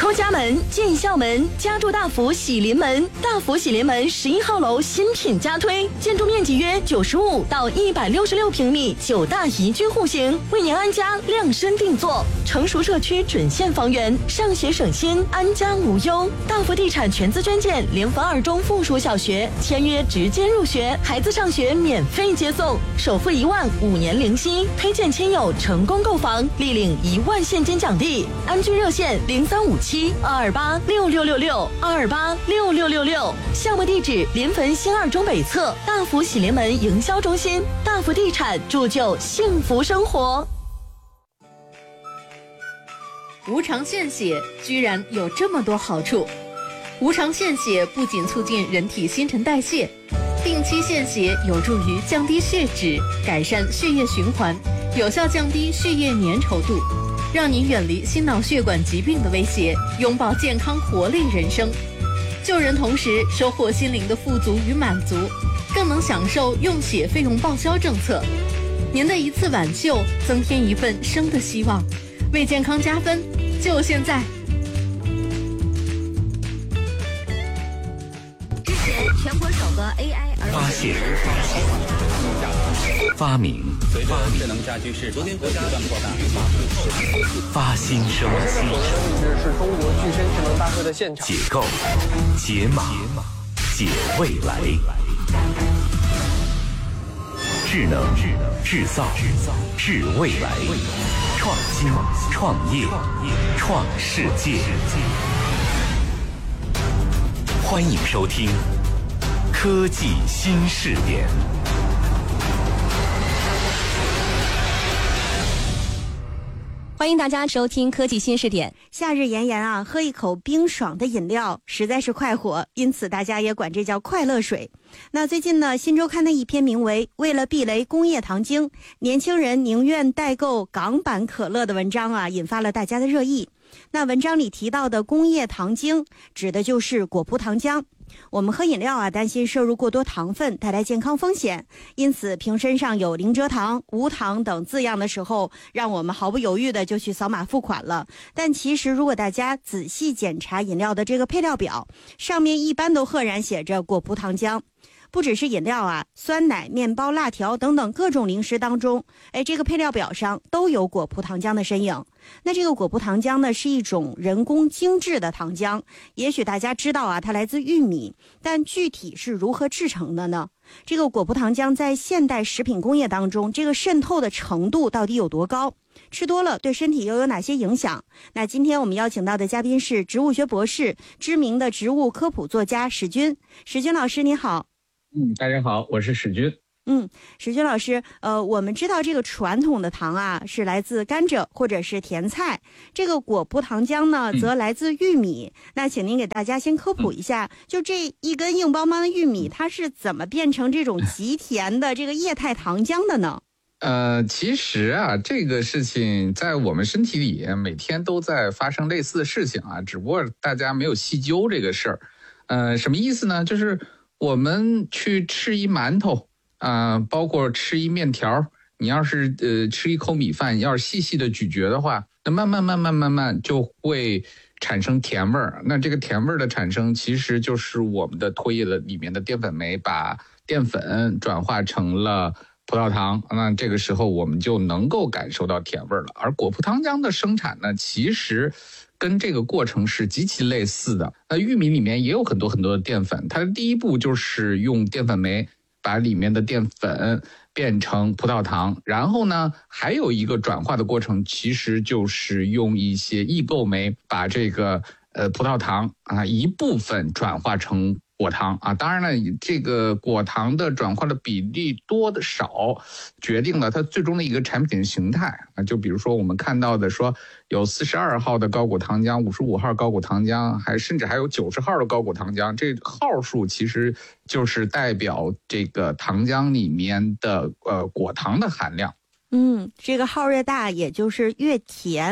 出家门进校门，家住大福喜临门。大福喜临门11号楼新品加推，建筑面积约95到166平米，9大宜居户型，为您安家量身定做。成熟社区准现房源，上学省心，安家无忧。大福地产全资捐建联防二中附属小学，签约直接入学，孩子上学免费接送，首付1万，5年零息，推荐亲友成功购房，立领1万现金奖励。安居热线0357-228-6666，228-6666。项目地址：临汾新二中北侧大福喜临门营销中心。大福地产，铸就幸福生活。 无偿献血居然有这么多好处。无偿献血不仅促进人体新陈代谢，定期献血有助于降低血脂，改善血液循环，有效降低血液粘稠度，让你远离心脑血管疾病的威胁，拥抱健康活力人生。救人同时收获心灵的富足与满足，更能享受用血费用报销政策。您的一次挽救，增添一份生的希望，为健康加分，就现在！ 之前全国首个 AI 发现、发明、 随着智能家居市场不断扩大， 发新生、 是中国具身智能大会的现场。 解构、解码、解未来。智能、制造、智未来。创新、创业、创世界。欢迎收听科技新视点。 欢迎大家收听科技新视点。 夏日炎炎啊，喝一口冰爽的饮料实在是快活，因此大家也管这叫快乐水。那最近呢，新周刊的一篇名为《为了避雷工业糖精，年轻人宁愿代购港版可乐》的文章啊，引发了大家的热议。那文章里提到的工业糖精指的就是果葡糖浆。我们喝饮料啊，担心摄入过多糖分带来健康风险，因此瓶身上有零蔗糖、无糖等字样的时候，让我们毫不犹豫的就去扫码付款了。但其实如果大家仔细检查饮料的这个配料表，上面一般都赫然写着果葡糖浆。不只是饮料啊，酸奶、面包、辣条等等各种零食当中，这个配料表上都有果葡糖浆的身影。那这个果葡糖浆呢，是一种人工精制的糖浆，也许大家知道啊，它来自玉米，但具体是如何制成的呢？这个果葡糖浆在现代食品工业当中，这个渗透的程度到底有多高？吃多了对身体又有哪些影响？那今天我们邀请到的嘉宾是植物学博士、知名的植物科普作家史军。史军老师你好。 大家好，我是史军。 史军老师，我们知道这个传统的糖啊是来自甘蔗或者是甜菜，这个果葡糖浆呢则来自玉米。那请您给大家先科普一下，就这一根硬邦邦的玉米，它是怎么变成这种极甜的这个液态糖浆的呢？ 其实啊，这个事情在我们身体里每天都在发生类似的事情啊，只不过大家没有细究这个事儿。什么意思呢？就是我们去吃一馒头包括吃一面条，你要是吃一口米饭，要是细细的咀嚼的话，那慢慢就会产生甜味儿。那这个甜味儿的产生，其实就是我们的唾液的里面的淀粉酶把淀粉转化成了葡萄糖，那这个时候我们就能够感受到甜味儿了。而果葡糖浆的生产呢，其实跟这个过程是极其类似的。玉米里面也有很多的淀粉，它的第一步就是用淀粉酶把里面的淀粉变成葡萄糖，然后呢还有一个转化的过程，其实就是用一些异构酶把这个葡萄糖一部分转化成果糖啊。当然了，这个果糖的转化的比例多的少决定了它最终的一个产品形态啊。就比如说我们看到的说有42号的高果糖浆、55号高果糖浆，甚至还有90号的高果糖浆，这号数其实就是代表这个糖浆里面的果糖的含量。 这个号越大也就是越甜。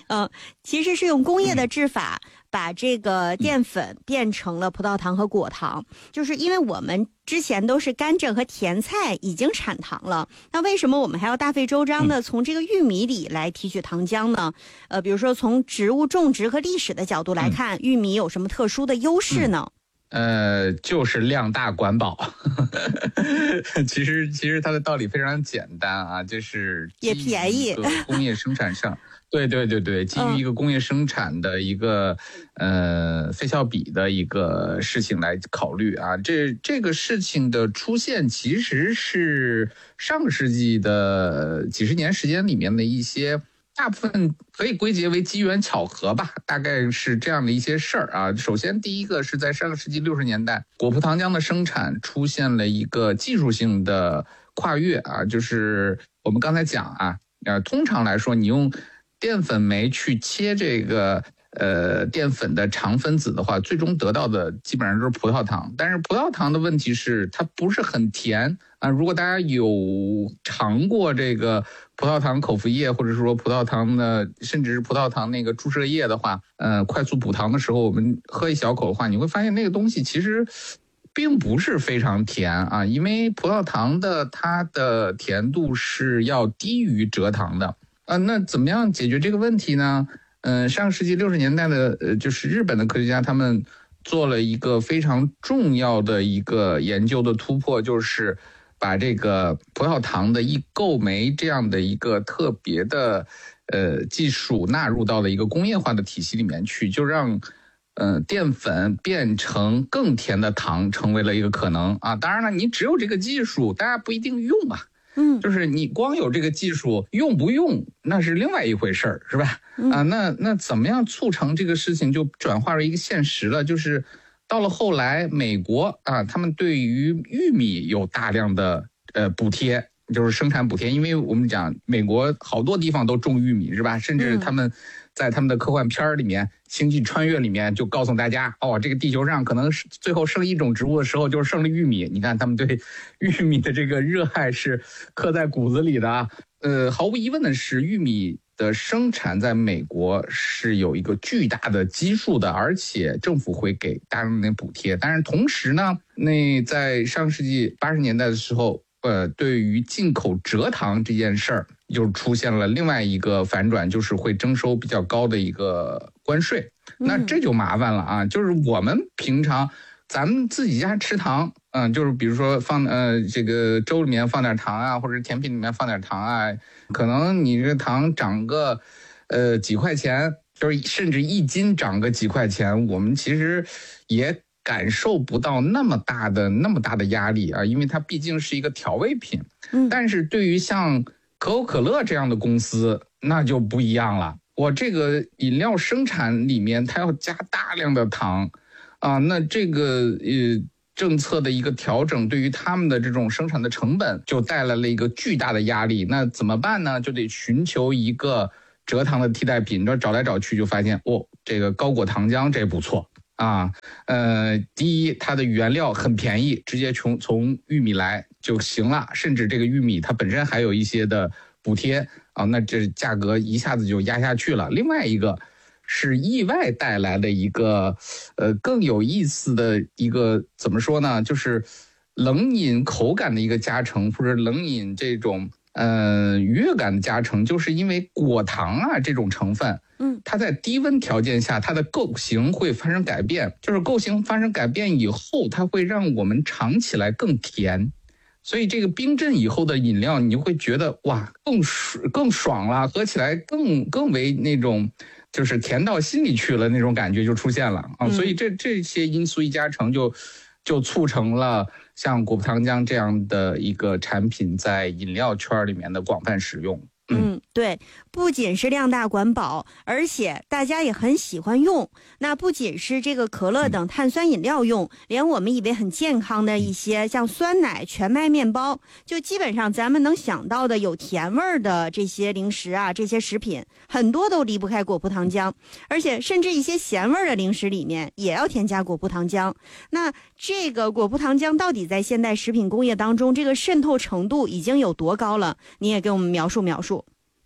其实是用工业的制法把这个淀粉变成了葡萄糖和果糖，就是因为我们之前都是甘蔗和甜菜已经产糖了，那为什么我们还要大费周章的从这个玉米里来提取糖浆呢？比如说从植物种植和历史的角度来看，玉米有什么特殊的优势呢？ 就是量大管饱。其实它的道理非常简单啊，就是也便宜， 工业生产上。对，基于一个工业生产的一个费效比的一个事情来考虑啊，这个事情的出现其实是上个世纪的几十年时间里面的一些。大部分可以归结为机缘巧合吧，大概是这样的一些事儿啊。首先，第一个是在上个世纪60年代，果葡糖浆的生产出现了一个技术性的跨越啊，就是我们刚才讲啊，通常来说，你用淀粉酶去切这个淀粉的长分子的话，最终得到的基本上都是葡萄糖。但是葡萄糖的问题是它不是很甜啊。如果大家有尝过这个葡萄糖口服液，或者说葡萄糖的，甚至是葡萄糖那个注射液的话，快速补糖的时候，我们喝一小口的话，你会发现那个东西其实并不是非常甜啊，因为葡萄糖的它的甜度是要低于蔗糖的啊。那怎么样解决这个问题呢？上个世纪60年代的就是日本的科学家，他们做了一个非常重要的一个研究的突破，就是把这个葡萄糖的异构酶这样的一个特别的技术纳入到了一个工业化的体系里面去，就让淀粉变成更甜的糖成为了一个可能啊。当然了，你只有这个技术，大家不一定用啊。就是你光有这个技术用不用那是另外一回事儿，是吧？啊，那怎么样促成这个事情就转化为一个现实了？就是到了后来，美国啊，他们对于玉米有大量的补贴，就是生产补贴，因为我们讲美国好多地方都种玉米，是吧？甚至他们在他们的科幻片里面，星际穿越里面就告诉大家，这个地球上可能最后剩一种植物的时候，就是剩了玉米。你看他们对玉米的这个热爱是刻在骨子里的啊。毫无疑问的是，玉米的生产在美国是有一个巨大的基数的，而且政府会给大量的补贴。但是同时呢，那在上世纪80年代的时候，对于进口蔗糖这件事儿，就出现了另外一个反转，就是会征收比较高的一个关税。那这就麻烦了啊，就是我们平常咱们自己家吃糖，就是比如说放这个粥里面放点糖啊，或者甜品里面放点糖啊，可能你这个糖涨个几块钱，就是甚至1斤涨个几块钱，我们其实也感受不到那么大的压力啊，因为它毕竟是一个调味品。但是对于像可口可乐这样的公司，那就不一样了。我这个饮料生产里面，它要加大量的糖啊，那这个政策的一个调整，对于他们的这种生产的成本就带来了一个巨大的压力。那怎么办呢？就得寻求一个蔗糖的替代品。找来找去就发现，这个高果糖浆这不错。第一，它的原料很便宜，直接从玉米来就行了，甚至这个玉米它本身还有一些的补贴啊，那这价格一下子就压下去了。另外一个是意外带来的一个更有意思的一个怎么说呢，就是冷饮口感的一个加成，或者冷饮这种愉悦感的加成，就是因为果糖啊这种成分，它在低温条件下，它的构型会发生改变，就是构型发生改变以后，它会让我们尝起来更甜。所以这个冰镇以后的饮料，你就会觉得哇，更爽了，喝起来更为那种就是甜到心里去了那种感觉就出现了啊。所以这些因素一加成就促成了像果葡糖浆这样的一个产品在饮料圈里面的广泛使用。 对，不仅是量大管饱，而且大家也很喜欢用。那不仅是这个可乐等碳酸饮料用，连我们以为很健康的一些像酸奶、全麦面包，就基本上咱们能想到的有甜味儿的这些零食啊，这些食品很多都离不开果葡糖浆，而且甚至一些咸味儿的零食里面也要添加果葡糖浆。那这个果葡糖浆到底在现代食品工业当中这个渗透程度已经有多高了？你也给我们描述描述。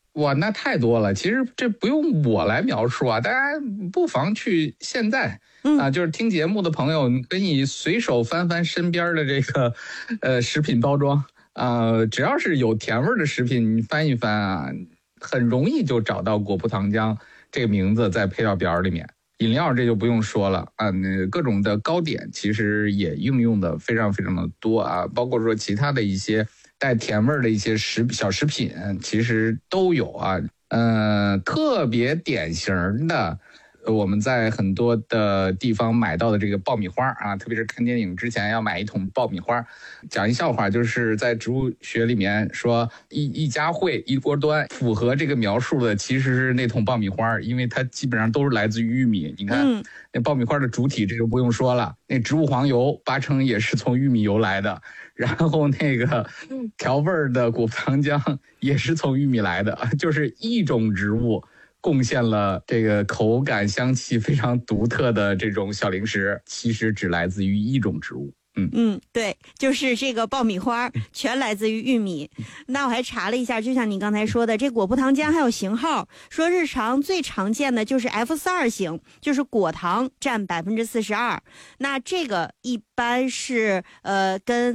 哇，那太多了。其实这不用我来描述啊，大家不妨去现在就是听节目的朋友，你可以随手翻翻身边的这个食品包装只要是有甜味的食品，你翻一翻啊，很容易就找到果葡糖浆这个名字在配料表里面。饮料这就不用说了啊，各种的糕点其实也应用的非常非常的多啊，包括说其他的一些带甜味的一些小食品，其实都有啊。特别典型的，我们在很多的地方买到的这个爆米花啊，特别是看电影之前要买一桶爆米花。讲一笑话，就是在植物学里面说一家烩一锅端，符合这个描述的其实是那桶爆米花，因为它基本上都是来自于玉米。你看那爆米花的主体这就不用说了，那植物黄油80%也是从玉米油来的，然后那个调味的果葡糖浆也是从玉米来的，就是一种植物贡献了这个口感香气非常独特的这种小零食，其实只来自于一种植物。 对，就是这个爆米花全来自于玉米。那我还查了一下，就像你刚才说的，这果葡糖浆还有型号，说日常最常见的就是 F42型，就是果糖占42%。那这个一般是跟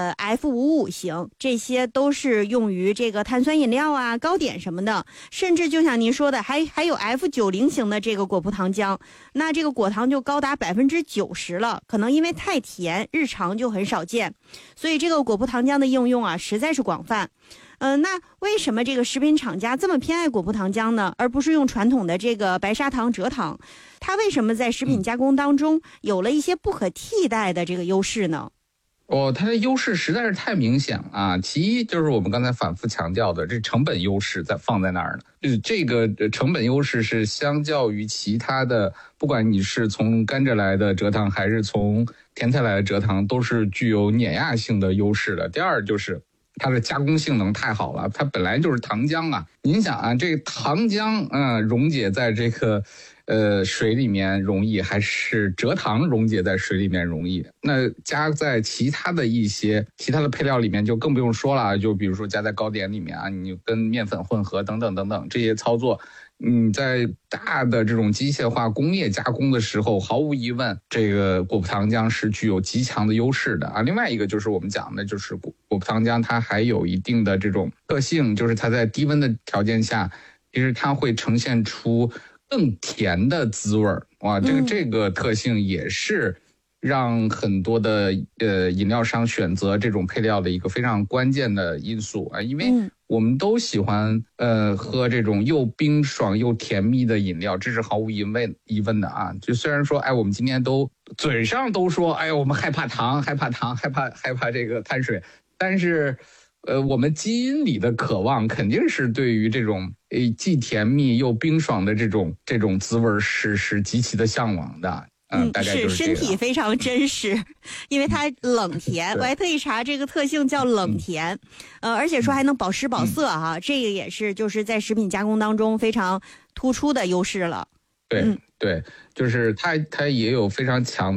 F55型，这些都是用于这个碳酸饮料啊、糕点什么的。甚至就像您说的，还有 F90型的这个果葡糖浆，那这个果糖就高达90%了。可能因为太甜，日常就很少见，所以这个果葡糖浆的应用啊实在是广泛。那为什么这个食品厂家这么偏爱果葡糖浆呢，而不是用传统的这个白砂糖、蔗糖？它为什么在食品加工当中有了一些不可替代的这个优势呢？ 它的优势实在是太明显了啊！其一就是我们刚才反复强调的，这成本优势放在那儿呢。就是这个成本优势是相较于其他的，不管你是从甘蔗来的蔗糖还是从甜菜来的蔗糖，都是具有碾压性的优势的。第二就是它的加工性能太好了，它本来就是糖浆啊。您想啊，这个糖浆溶解在这个水里面容易，还是蔗糖溶解在水里面容易？那加在其他的配料里面就更不用说了，就比如说加在糕点里面啊，你跟面粉混合等等等等这些操作，在大的这种机械化工业加工的时候，毫无疑问这个果葡糖浆是具有极强的优势的啊。另外一个就是我们讲的就是果葡糖浆它还有一定的这种特性，就是它在低温的条件下，其实它会呈现出更甜的滋味儿。哇，这个特性也是让很多的饮料商选择这种配料的一个非常关键的因素啊。因为我们都喜欢喝这种又冰爽又甜蜜的饮料，这是毫无疑问的啊。就虽然说我们今天都嘴上都说我们害怕糖，害怕这个碳水，但是我们基因里的渴望肯定是对于这种既甜蜜又冰爽的这种滋味是极其的向往的。大概就是身体非常真实，因为它冷甜，我还特意查这个特性叫冷甜，而且说还能保湿保色哈，这个也是就是在食品加工当中非常突出的优势了。 对，就是它也有非常强的